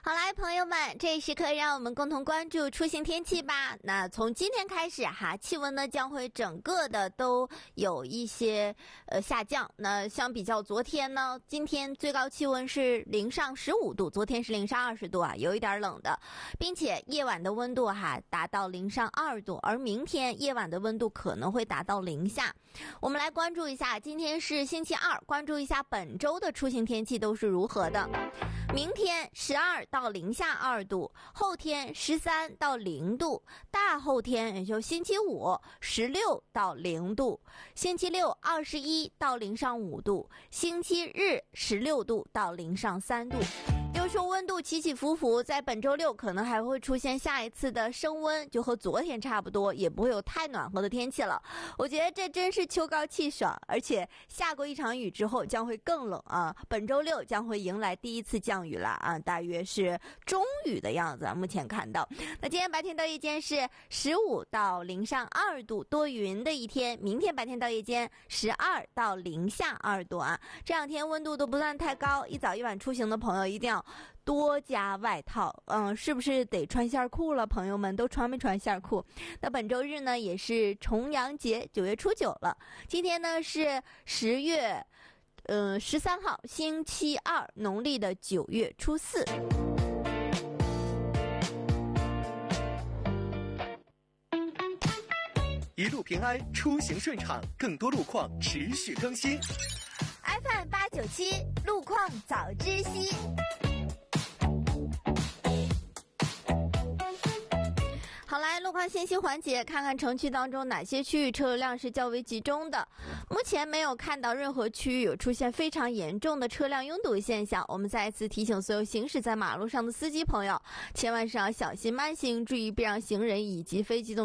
好来，朋友们，这一时刻让我们共同关注出行天气吧。那从今天开始哈，气温呢将会整个的都有一些下降。那相比较昨天呢，今天最高气温是零上15度，昨天是零上20度啊，有一点冷的，并且夜晚的温度哈达到零上2度，而明天夜晚的温度可能会达到零下。我们来关注一下，今天是星期二，关注一下本周的出行天气都是如何的。明天12到零下2度，后天13到0度，大后天也就星期五16到0度，星期六21到零上5度，星期日16度到零上3度。就是说温度起起伏伏，在本周六可能还会出现下一次的升温，就和昨天差不多，也不会有太暖和的天气了。我觉得这真是秋高气爽，而且下过一场雨之后将会更冷啊！本周六将会迎来第一次降雨了啊，大约是中雨的样子啊，目前看到。那今天白天到夜间是15到零上2度，多云的一天。明天白天到夜间12到零下2度啊，这两天温度都不算太高，一早一晚出行的朋友一定要多加外套，是不是得穿线裤了？朋友们都穿没穿线裤？那本周日呢也是重阳节，9月初9了。今天呢是10月13号，星期二，农历的9月初4。 一路平安，出行顺畅，更多路况持续更新。 FM 897路况早知悉。好来，路况信息环节，看看城区当中哪些区域车流量是较为集中的。目前没有看到任何区域有出现非常严重的车辆拥堵现象。我们再一次提醒所有行驶在马路上的司机朋友，千万是要小心慢行，注意避让行人以及非机动